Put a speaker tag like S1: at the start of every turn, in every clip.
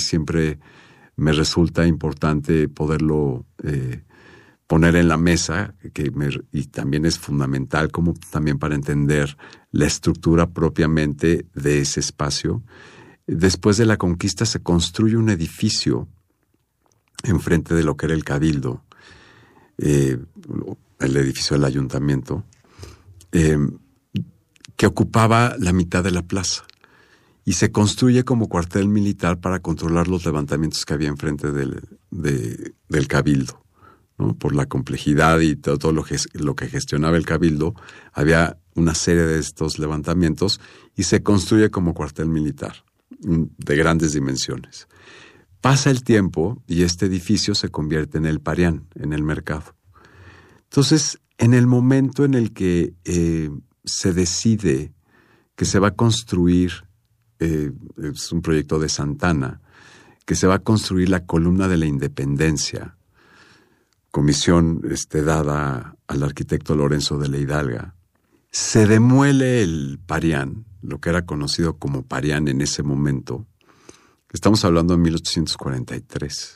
S1: siempre me resulta importante poderlo poner en la mesa, y también es fundamental como también para entender la estructura propiamente de ese espacio. Después de la conquista se construye un edificio enfrente de lo que era el Cabildo, el edificio del ayuntamiento, que ocupaba la mitad de la plaza, y se construye como cuartel militar para controlar los levantamientos que había enfrente del Cabildo, ¿no? Por la complejidad y todo lo que gestionaba el Cabildo, había una serie de estos levantamientos y se construye como cuartel militar de grandes dimensiones. Pasa el tiempo y este edificio se convierte en el Parián, en el mercado. Entonces, en el momento en el que se decide que se va a construir, es un proyecto de Santana, que se va a construir la columna de la Independencia, comisión dada al arquitecto Lorenzo de la Hidalga, se demuele el Parián, lo que era conocido como Parián en ese momento. Estamos hablando de 1843.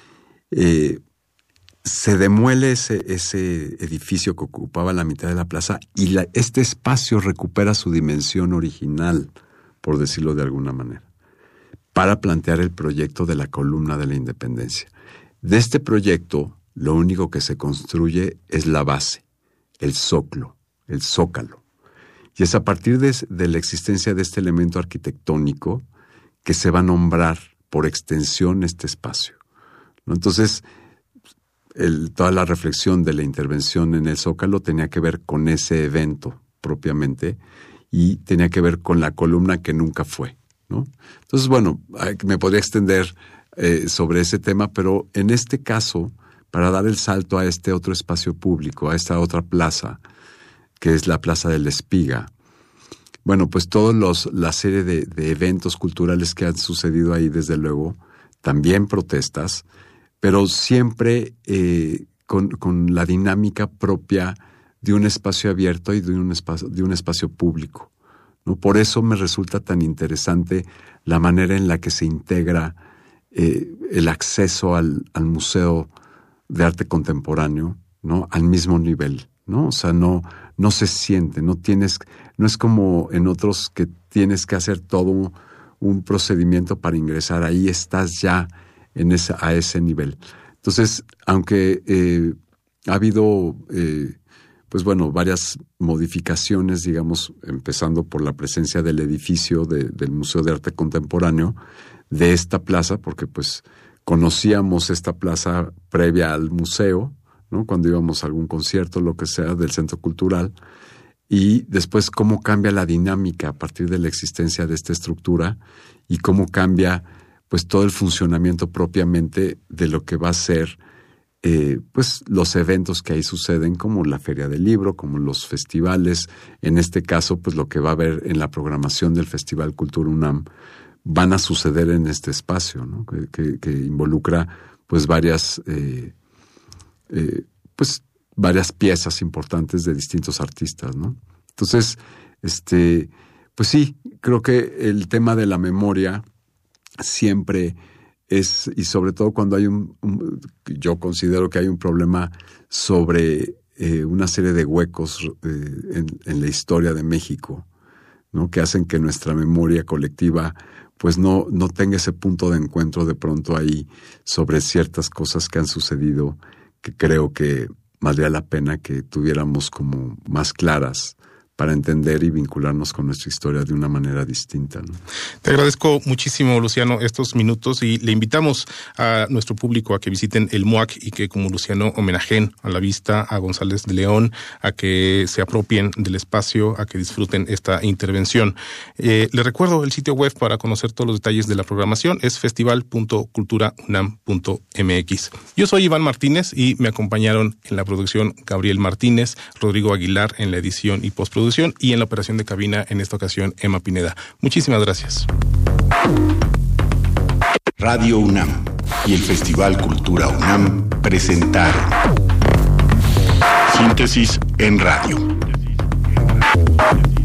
S1: Se demuele ese edificio que ocupaba la mitad de la plaza y este espacio recupera su dimensión original, por decirlo de alguna manera, para plantear el proyecto de la columna de la Independencia. De este proyecto, lo único que se construye es la base, el zócalo. Y es a partir de la existencia de este elemento arquitectónico que se va a nombrar por extensión este espacio, ¿no? Entonces, toda la reflexión de la intervención en el Zócalo tenía que ver con ese evento propiamente y tenía que ver con la columna que nunca fue, ¿no? Entonces, bueno, me podría extender sobre ese tema, pero en este caso, para dar el salto a este otro espacio público, a esta otra plaza, que es la Plaza de la Espiga, bueno, pues la serie de eventos culturales que han sucedido ahí, desde luego, también protestas, pero siempre con la dinámica propia de un espacio abierto y de un espacio público, ¿no? Por eso me resulta tan interesante la manera en la que se integra el acceso al Museo de Arte Contemporáneo, ¿no? Al mismo nivel, ¿no? O sea, no se siente, no es como en otros que tienes que hacer todo un procedimiento para ingresar. Ahí estás ya a ese nivel. Entonces, aunque ha habido, varias modificaciones, digamos, empezando por la presencia del edificio del Museo de Arte Contemporáneo, de esta plaza, porque pues conocíamos esta plaza previa al museo, ¿no? Cuando íbamos a algún concierto, lo que sea, del centro cultural, y después cómo cambia la dinámica a partir de la existencia de esta estructura y cómo cambia pues todo el funcionamiento propiamente de lo que va a ser los eventos que ahí suceden, como la Feria del Libro, como los festivales. En este caso, pues lo que va a haber en la programación del Festival Cultura UNAM van a suceder en este espacio, ¿no? Que involucra pues varias piezas importantes de distintos artistas, ¿no? Entonces, pues sí, creo que el tema de la memoria siempre es, y sobre todo cuando hay yo considero que hay un problema sobre una serie de huecos en la historia de México, ¿no? Que hacen que nuestra memoria colectiva pues no tenga ese punto de encuentro de pronto ahí sobre ciertas cosas que han sucedido, que creo que valdría la pena que tuviéramos como más claras para entender y vincularnos con nuestra historia de una manera distinta, ¿no?
S2: Te agradezco muchísimo, Luciano, estos minutos, y le invitamos a nuestro público a que visiten el MUAC y que, como Luciano, homenajeen a la vista a González de León, a que se apropien del espacio, a que disfruten esta intervención. Le recuerdo el sitio web para conocer todos los detalles de la programación, es festival.culturaunam.mx. Yo soy Iván Martínez y me acompañaron en la producción Gabriel Martínez, Rodrigo Aguilar en la edición y postproducción, y en la operación de cabina, en esta ocasión, Emma Pineda. Muchísimas gracias.
S3: Radio UNAM y el Festival Cultura UNAM presentaron Síntesis en Radio.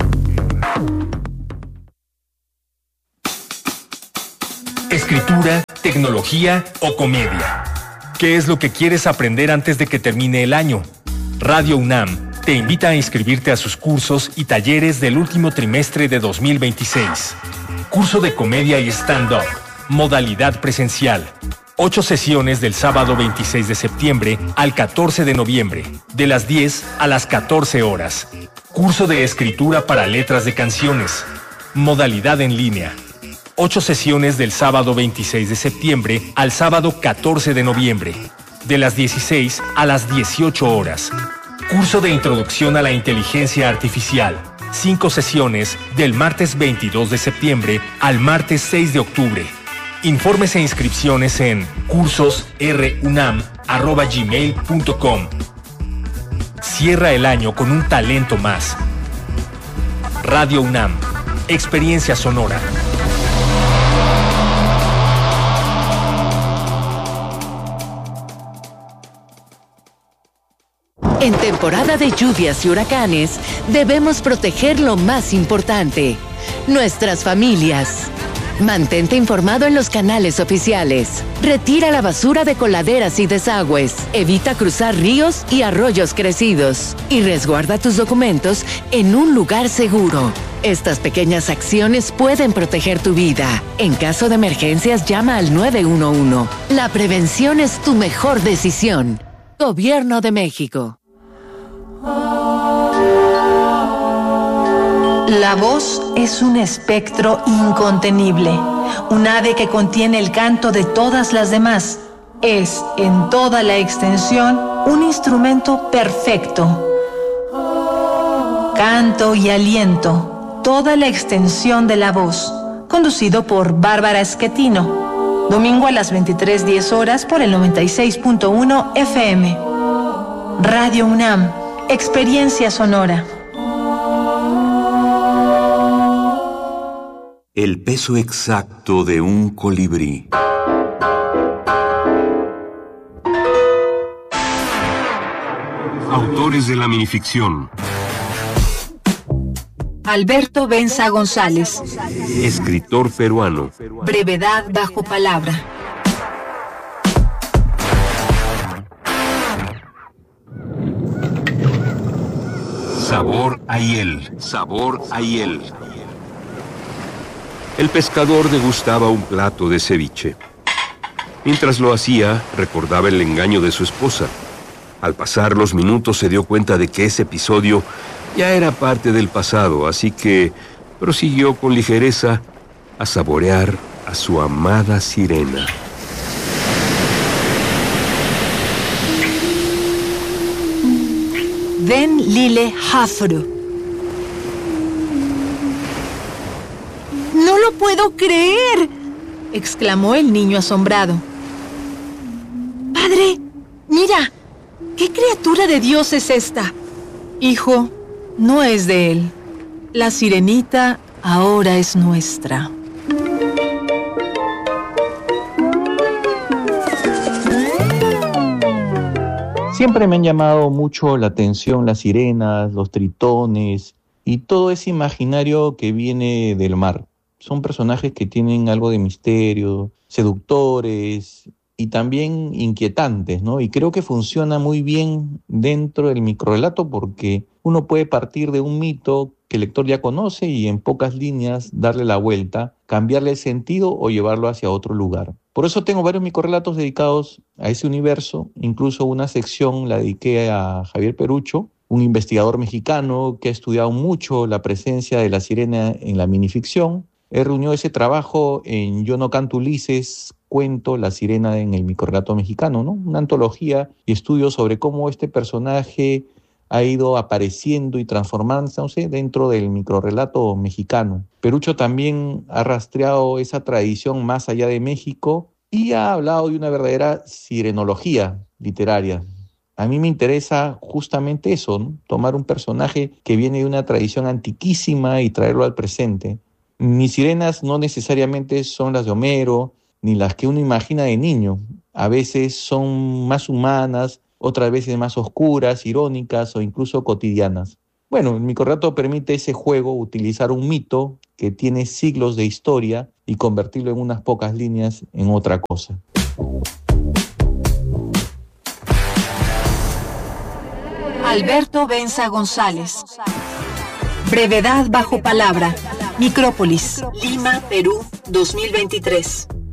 S4: Escritura tecnología o comedia. ¿Qué es lo que quieres aprender antes de que termine el año? Radio UNAM te invita a inscribirte a sus cursos y talleres del último trimestre de 2026. Curso de comedia y stand-up, modalidad presencial. 8 sesiones del sábado 26 de septiembre al 14 de noviembre, de las 10 a las 14 horas. Curso de escritura para letras de canciones, modalidad en línea. 8 sesiones del sábado 26 de septiembre al sábado 14 de noviembre, de las 16 a las 18 horas. Curso de introducción a la inteligencia artificial. 5 sesiones del martes 22 de septiembre al martes 6 de octubre. Informes e inscripciones en cursosrunam@gmail.com. Cierra el año con un talento más. Radio UNAM, experiencia sonora.
S5: En temporada de lluvias y huracanes, debemos proteger lo más importante, nuestras familias. Mantente informado en los canales oficiales. Retira la basura de coladeras y desagües. Evita cruzar ríos y arroyos crecidos. Y resguarda tus documentos en un lugar seguro. Estas pequeñas acciones pueden proteger tu vida. En caso de emergencias, llama al 911. La prevención es tu mejor decisión. Gobierno de México.
S6: La voz es un espectro incontenible, un ave que contiene el canto de todas las demás. Es, en toda la extensión, un instrumento perfecto. Canto y aliento, toda la extensión de la voz. Conducido por Bárbara Schettino. Domingo a las 23:10 horas por el 96.1 FM. Radio UNAM, experiencia sonora.
S3: El peso exacto de un colibrí. Autores de la minificción:
S6: Alberto Benza González.
S3: Escritor peruano.
S6: Brevedad bajo palabra.
S3: Sabor a hiel. Sabor a hiel. El pescador degustaba un plato de ceviche. Mientras lo hacía, recordaba el engaño de su esposa. Al pasar los minutos se dio cuenta de que ese episodio ya era parte del pasado, así que prosiguió con ligereza a saborear a su amada sirena.
S6: Den Lille Hafru. ¡No lo puedo creer!, exclamó el niño asombrado. ¡Padre, mira! ¿Qué criatura de Dios es esta? Hijo, no es de él. La sirenita ahora es nuestra.
S7: Siempre me han llamado mucho la atención las sirenas, los tritones y todo ese imaginario que viene del mar. Son personajes que tienen algo de misterio, seductores y también inquietantes, ¿no? Y creo que funciona muy bien dentro del microrrelato porque uno puede partir de un mito que el lector ya conoce y en pocas líneas darle la vuelta, cambiarle el sentido o llevarlo hacia otro lugar. Por eso tengo varios microrrelatos dedicados a ese universo, incluso una sección la dediqué a Javier Perucho, un investigador mexicano que ha estudiado mucho la presencia de la sirena en la minificción. Él reunió ese trabajo en Yo no canto Ulises, cuento La sirena en el microrrelato mexicano, ¿no? Una antología y estudio sobre cómo este personaje ha ido apareciendo y transformándose dentro del microrrelato mexicano. Perucho también ha rastreado esa tradición más allá de México y ha hablado de una verdadera sirenología literaria. A mí me interesa justamente eso, ¿no? Tomar un personaje que viene de una tradición antiquísima y traerlo al presente. Mis sirenas no necesariamente son las de Homero, ni las que uno imagina de niño. A veces son más humanas, otras veces más oscuras, irónicas o incluso cotidianas. Bueno, el microrrelato permite ese juego, utilizar un mito que tiene siglos de historia y convertirlo en unas pocas líneas en otra cosa.
S6: Alberto Benza González. Brevedad bajo palabra. Micrópolis, Lima, Perú, 2023.